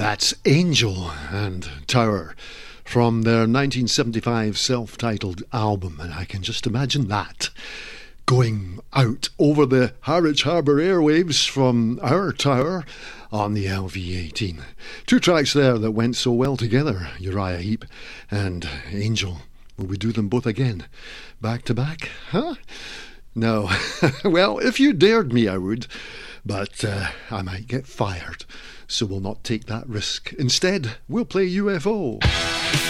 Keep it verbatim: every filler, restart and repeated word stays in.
That's Angel and Tower from their nineteen seventy-five self-titled album, and I can just imagine that going out over the Harwich Harbour airwaves from our tower on the L V eighteen. Two tracks there that went so well together, Uriah Heep and Angel. Will we do them both again? Back to back? Huh? No. Well, if you dared me, I would. But uh, I might get fired, so we'll not take that risk. Instead, we'll play U F O.